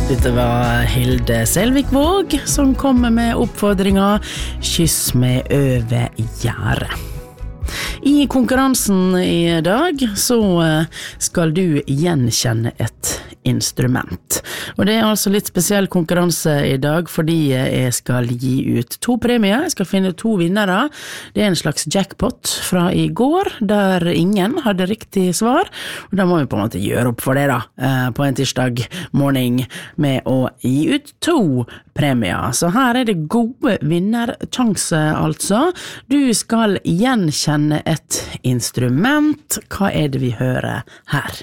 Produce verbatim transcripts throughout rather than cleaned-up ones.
Dette var Hilde Selvikvåg som kommer med oppfordringa «Kyss meg over gjerdet». I konkurransen i dag så skal du gjenkjenne et instrument. Og det er altså litt spesiell konkurranse i dag fordi jeg skal gi ut to premier, jeg skal finne to vinnere. Det er en slags jackpot fra i går der ingen hadde riktig svar, og da må vi på en måte gjøre opp for det da, på en tirsdag morgen med å gi ut to premier. Så her er det gode vinnersjanse altså. Du skal gjenkjenne et instrument. Hva er det vi hører her?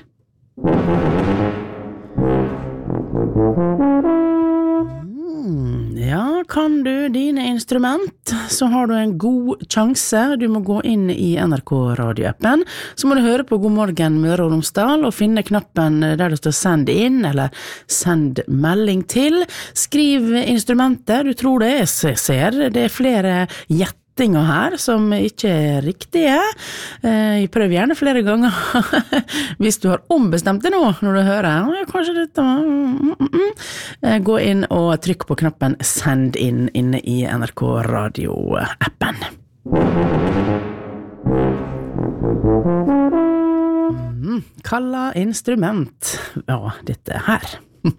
Mm, ja, kan du dine instrument, så har du en god sjanse. Du må gå inn i N R K radioappen, så må du høre på God morgen Møre og Romsdal og finne knappen der det står send inn, eller send melding til. Skriv instrumentet, du tror det, jeg ser det er flere gjett her som ikke er riktige. Jeg prøver gjerne flere ganger hvis du har ombestemt det nå når du hører kanskje dette gå inn og trykk på knappen send inn inne i N R K radio-appen. Mm, kalla instrument. Ja, dette her.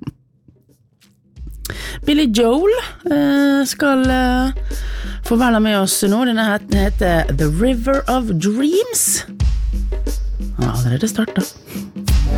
Billy Joel eh, skal eh, få være med oss nå. Denne heter The River of Dreams. Han har allerede startet.